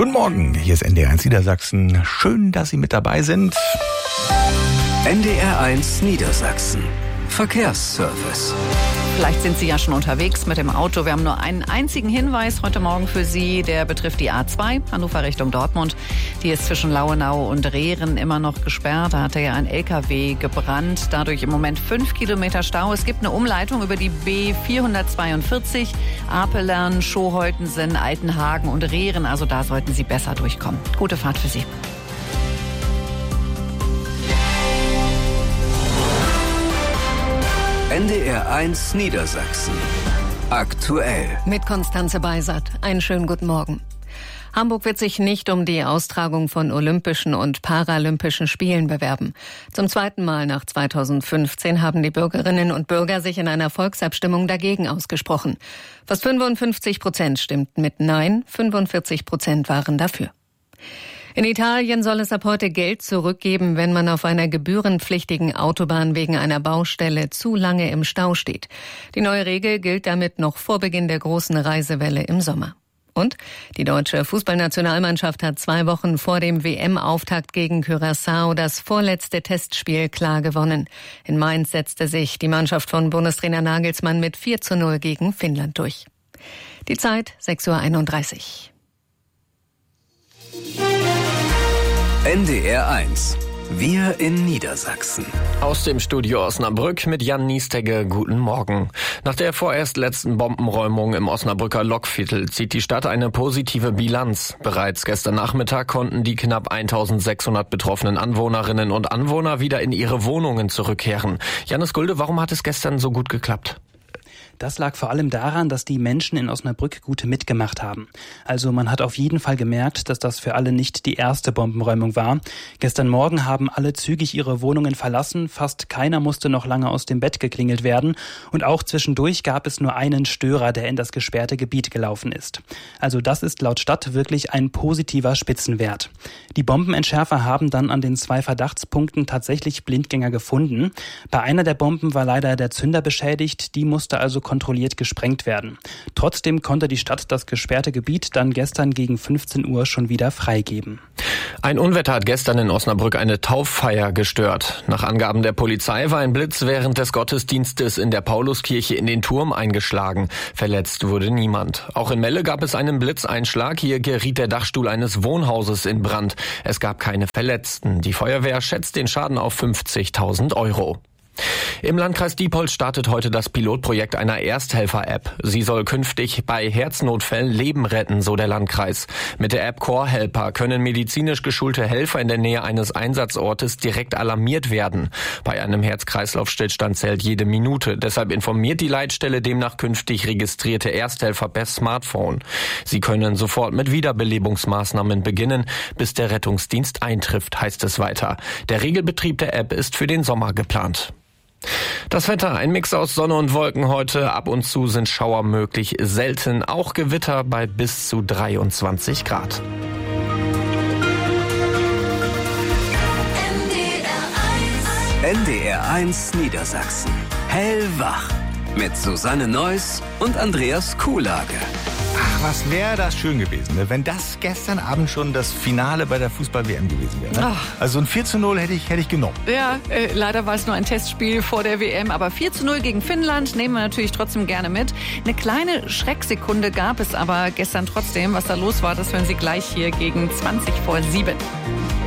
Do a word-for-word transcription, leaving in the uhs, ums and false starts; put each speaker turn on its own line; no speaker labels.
Guten Morgen, hier ist N D R eins Niedersachsen. Schön, dass Sie mit dabei sind.
N D R eins Niedersachsen. Verkehrsservice.
Vielleicht sind Sie ja schon unterwegs mit dem Auto. Wir haben nur einen einzigen Hinweis heute Morgen für Sie. Der betrifft die A zwei, Hannover Richtung Dortmund. Die ist zwischen Lauenau und Rehren immer noch gesperrt. Da hatte ja ein L K W gebrannt. Dadurch im Moment fünf Kilometer Stau. Es gibt eine Umleitung über die B vierhundertzweiundvierzig. Apelern, Schoholtensen, Altenhagen und Rehren. Also da sollten Sie besser durchkommen. Gute Fahrt für Sie.
N D R eins Niedersachsen. Aktuell.
Mit Konstanze Beisat. Einen schönen guten Morgen. Hamburg wird sich nicht um die Austragung von Olympischen und Paralympischen Spielen bewerben. Zum zweiten Mal nach zweitausendfünfzehn haben die Bürgerinnen und Bürger sich in einer Volksabstimmung dagegen ausgesprochen. Fast fünfundfünfzig Prozent stimmten mit Nein, fünfundvierzig Prozent waren dafür. In Italien soll es ab heute Geld zurückgeben, wenn man auf einer gebührenpflichtigen Autobahn wegen einer Baustelle zu lange im Stau steht. Die neue Regel gilt damit noch vor Beginn der großen Reisewelle im Sommer. Und die deutsche Fußballnationalmannschaft hat zwei Wochen vor dem W M-Auftakt gegen Curaçao das vorletzte Testspiel klar gewonnen. In Mainz setzte sich die Mannschaft von Bundestrainer Nagelsmann mit vier zu null gegen Finnland durch. Die Zeit sechs Uhr einunddreißig.
N D R eins. Wir in Niedersachsen.
Aus dem Studio Osnabrück mit Jan Niestegge. Guten Morgen. Nach der vorerst letzten Bombenräumung im Osnabrücker Lockviertel zieht die Stadt eine positive Bilanz. Bereits gestern Nachmittag konnten die knapp eintausendsechshundert betroffenen Anwohnerinnen und Anwohner wieder in ihre Wohnungen zurückkehren. Janis Gulde, warum hat es gestern so gut geklappt?
Das lag vor allem daran, dass die Menschen in Osnabrück gut mitgemacht haben. Also man hat auf jeden Fall gemerkt, dass das für alle nicht die erste Bombenräumung war. Gestern Morgen haben alle zügig ihre Wohnungen verlassen. Fast keiner musste noch lange aus dem Bett geklingelt werden. Und auch zwischendurch gab es nur einen Störer, der in das gesperrte Gebiet gelaufen ist. Also das ist laut Stadt wirklich ein positiver Spitzenwert. Die Bombenentschärfer haben dann an den zwei Verdachtspunkten tatsächlich Blindgänger gefunden. Bei einer der Bomben war leider der Zünder beschädigt. Die musste also kontrolliert gesprengt werden. Trotzdem konnte die Stadt das gesperrte Gebiet dann gestern gegen fünfzehn Uhr schon wieder freigeben.
Ein Unwetter hat gestern in Osnabrück eine Tauffeier gestört. Nach Angaben der Polizei war ein Blitz während des Gottesdienstes in der Pauluskirche in den Turm eingeschlagen. Verletzt wurde niemand. Auch in Melle gab es einen Blitzeinschlag. Hier geriet der Dachstuhl eines Wohnhauses in Brand. Es gab keine Verletzten. Die Feuerwehr schätzt den Schaden auf fünfzigtausend Euro. Im Landkreis Diepholz startet heute das Pilotprojekt einer Ersthelfer-App. Sie soll künftig bei Herznotfällen Leben retten, so der Landkreis. Mit der App Core Helper können medizinisch geschulte Helfer in der Nähe eines Einsatzortes direkt alarmiert werden. Bei einem Herz-Kreislauf-Stillstand zählt jede Minute. Deshalb informiert die Leitstelle demnach künftig registrierte Ersthelfer per Smartphone. Sie können sofort mit Wiederbelebungsmaßnahmen beginnen, bis der Rettungsdienst eintrifft, heißt es weiter. Der Regelbetrieb der App ist für den Sommer geplant. Das Wetter, ein Mix aus Sonne und Wolken heute. Ab und zu sind Schauer möglich, selten auch Gewitter bei bis zu dreiundzwanzig Grad.
N D R eins Niedersachsen. Hellwach. Mit Susanne Neuss und Andreas Kuhlage.
Ach, was wäre das schön gewesen, ne? Wenn das gestern Abend schon das Finale bei der Fußball-W M gewesen wäre. Ne? Also ein vier zu null hätte ich, hätte ich genommen.
Ja, äh, leider war es nur ein Testspiel vor der W M, aber vier zu null gegen Finnland nehmen wir natürlich trotzdem gerne mit. Eine kleine Schrecksekunde gab es aber gestern trotzdem. Was da los war, das hören Sie gleich hier gegen zwanzig vor sieben.